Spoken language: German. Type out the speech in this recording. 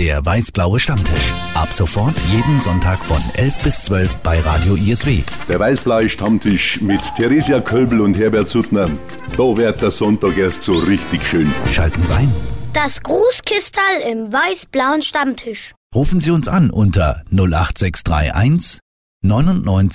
Der weiß-blaue Stammtisch. Ab sofort jeden Sonntag von 11 bis 12 bei Radio ISW. Der weiß-blaue Stammtisch mit Theresia Kölbel und Herbert Suttner. Da wird der Sonntag erst so richtig schön. Schalten Sie ein. Das Grußkistal im weiß-blauen Stammtisch. Rufen Sie uns an unter 08631 99